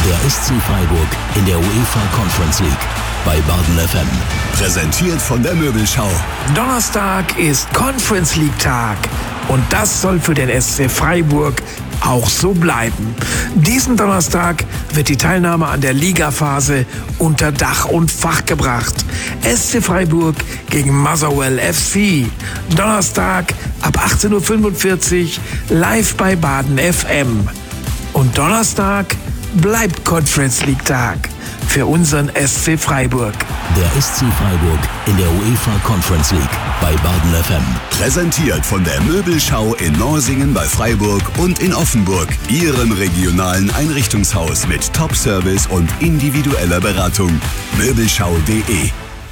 Der SC Freiburg in der UEFA Conference League bei Baden FM. Präsentiert von der Möbelschau. Donnerstag ist Conference League Tag und das soll für den SC Freiburg auch so bleiben. Diesen Donnerstag wird die Teilnahme an der Ligaphase unter Dach und Fach gebracht. SC Freiburg gegen Motherwell FC. Donnerstag ab 18:45 Uhr live bei Baden FM. Und Donnerstag bleibt Conference League Tag für unseren SC Freiburg. Der SC Freiburg in der UEFA Conference League bei Baden FM. Präsentiert von der Möbelschau in Norsingen bei Freiburg und in Offenburg. Ihrem regionalen Einrichtungshaus mit Top-Service und individueller Beratung. Möbelschau.de.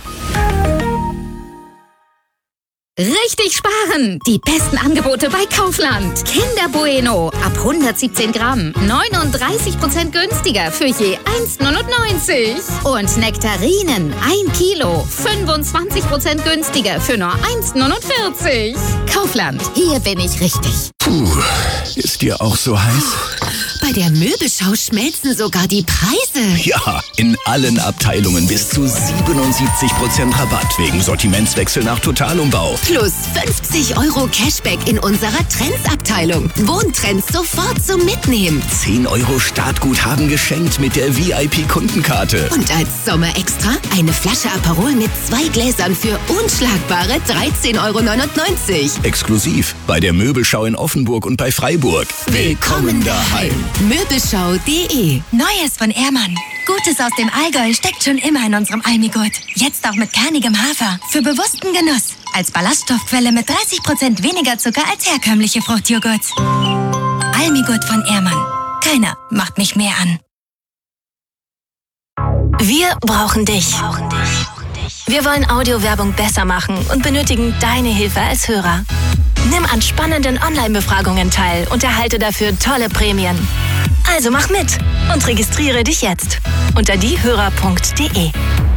Richtig sparen! Die besten Angebote bei Kaufland. Kinder Bueno ab 117 Gramm. 39% günstiger für je 1,99. Und Nektarinen 1 Kilo. 25% günstiger für nur 1,49. Kaufland, hier bin ich richtig. Puh, ist dir auch so heiß? Bei der Möbelschau schmelzen sogar die Preise. Ja, in allen Abteilungen bis zu 77% Rabatt wegen Sortimentswechsel nach Totalumbau. Plus 50 € Cashback in unserer Trends-Abteilung. Wohntrends sofort zum Mitnehmen. 10 € Startguthaben geschenkt mit der VIP-Kundenkarte. Und als Sommerextra eine Flasche Aperol mit 2 Gläsern für unschlagbare 13,99 €. Exklusiv bei der Möbelschau in Offenburg und bei Freiburg. Willkommen daheim. Möbelschau.de. Neues von Ehrmann. Gutes aus dem Allgäu steckt schon immer in unserem Almigurt. Jetzt auch mit kernigem Hafer. Für bewussten Genuss. Als Ballaststoffquelle mit 30% weniger Zucker als herkömmliche Fruchtjoghurts. Almigurt von Ehrmann. Keiner macht mich mehr an. Wir brauchen dich. Wir wollen Audiowerbung besser machen und benötigen deine Hilfe als Hörer. Nimm an spannenden Online-Befragungen teil und erhalte dafür tolle Prämien. Also mach mit und registriere dich jetzt unter diehörer.de.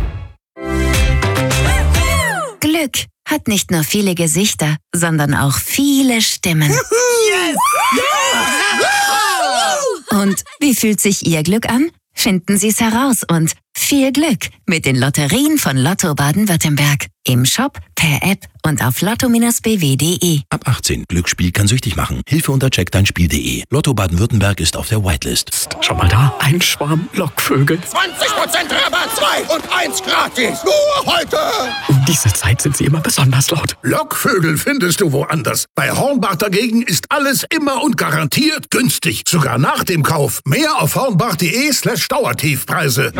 Glück hat nicht nur viele Gesichter, sondern auch viele Stimmen. Yes! Und wie fühlt sich Ihr Glück an? Finden Sie es heraus und viel Glück mit den Lotterien von Lotto Baden-Württemberg. Im Shop, per App und auf lotto-bw.de. Ab 18. Glücksspiel kann süchtig machen. Hilfe unter checkdeinspiel.de. Lotto Baden-Württemberg ist auf der Whitelist. Schau mal da, ein Schwarm Lockvögel. 20% Rabatt, 2 und 1 gratis. Nur heute. Um diese Zeit sind sie immer besonders laut. Lockvögel findest du woanders. Bei Hornbach dagegen ist alles immer und garantiert günstig. Sogar nach dem Kauf. Mehr auf hornbach.de/Dauertiefpreise. Du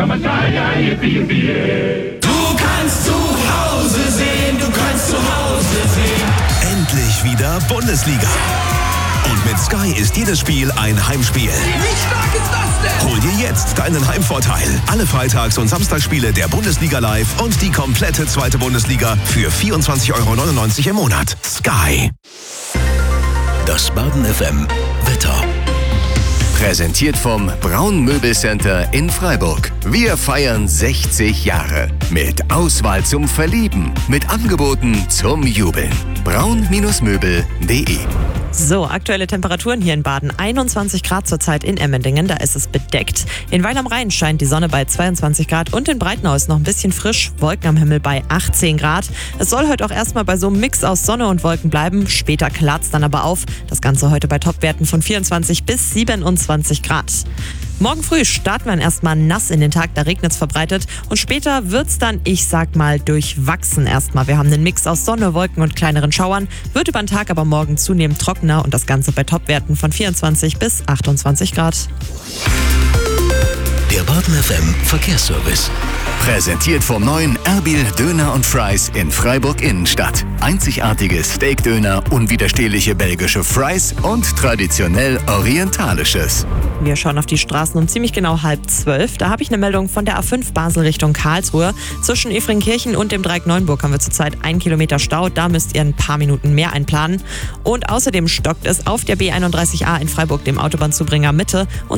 kannst zu Hause sehen, du kannst zu Hause sehen. Endlich wieder Bundesliga. Und mit Sky ist jedes Spiel ein Heimspiel. Wie stark ist das denn? Hol dir jetzt deinen Heimvorteil. Alle Freitags- und Samstagsspiele der Bundesliga live und die komplette zweite Bundesliga für 24,99 € im Monat. Sky. Das Baden FM Wetter. Präsentiert vom Braun Möbelcenter in Freiburg. Wir feiern 60 Jahre. Mit Auswahl zum Verlieben. Mit Angeboten zum Jubeln. braun-möbel.de. So, aktuelle Temperaturen hier in Baden. 21 Grad zurzeit in Emmendingen, da ist es bedeckt. In Weil am Rhein scheint die Sonne bei 22 Grad und in Breitnau ist noch ein bisschen frisch. Wolken am Himmel bei 18 Grad. Es soll heute auch erstmal bei so einem Mix aus Sonne und Wolken bleiben. Später klart's dann aber auf. Das Ganze heute bei Topwerten von 24 bis 27 Grad. Morgen früh starten wir erstmal nass in den Tag, da regnet es verbreitet. Und später wird's dann, ich sag mal, durchwachsen erstmal. Wir haben einen Mix aus Sonne, Wolken und kleineren Schauern. Wird über den Tag aber morgen zunehmend trockener und das Ganze bei Topwerten von 24 bis 28 Grad. Der Baden FM Verkehrsservice. Präsentiert vom neuen Erbil Döner und Fries in Freiburg Innenstadt. Einzigartige Steakdöner, unwiderstehliche belgische Fries und traditionell orientalisches. Wir schauen auf die Straßen um ziemlich genau 11:30. Da habe ich eine Meldung von der A5 Basel Richtung Karlsruhe. Zwischen Efringkirchen und dem Dreieck Neuenburg haben wir zurzeit 1 Kilometer Stau. Da müsst ihr ein paar Minuten mehr einplanen. Und außerdem stockt es auf der B31A in Freiburg, dem Autobahnzubringer Mitte.